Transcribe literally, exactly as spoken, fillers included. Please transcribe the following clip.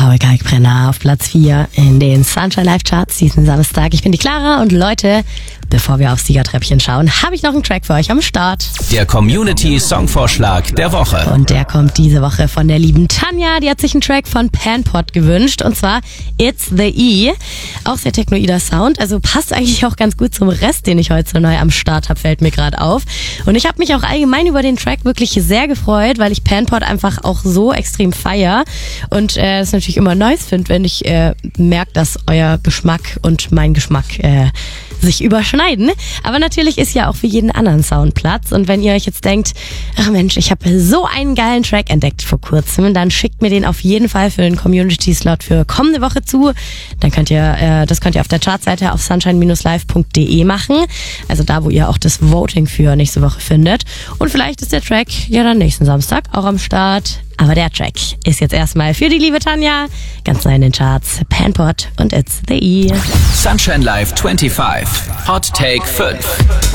Paul Kalkbrenner auf Platz vier in den Sunshine Live Charts diesen Samstag. Ich bin die Clara und Leute, bevor wir aufs Siegertreppchen schauen, habe ich noch einen Track für euch am Start. Der Community-Songvorschlag der Woche. Und der kommt diese Woche von der lieben Tanja. Die hat sich einen Track von Panpot gewünscht und zwar It's the E. Auch sehr technoider Sound, also passt eigentlich auch ganz gut zum Rest, den ich heute so neu am Start habe, fällt mir gerade auf. Und ich habe mich auch allgemein über den Track wirklich sehr gefreut, weil ich Panpot einfach auch so extrem feier und äh, es natürlich immer nice finde, wenn ich äh, merke, dass euer Geschmack und mein Geschmack äh, sich überschneiden. Aber natürlich ist ja auch für jeden anderen Sound Platz. Und wenn ihr euch jetzt denkt, ach Mensch, ich habe so einen geilen Track entdeckt vor kurzem, dann schickt mir den auf jeden Fall für den Community-Slot für kommende Woche zu. Dann könnt ihr, äh, das könnt ihr auf der Chartseite auf sunshine Bindestrich live Punkt de machen. Also da, wo ihr auch das Voting für nächste Woche findet. Und vielleicht ist der Track ja dann nächsten Samstag auch am Start. Aber der Track ist jetzt erstmal für die liebe Tanja. Ganz neu in den Charts. Panpot und It's the E. Sunshine Live fünfundzwanzig. Hot Take fünf.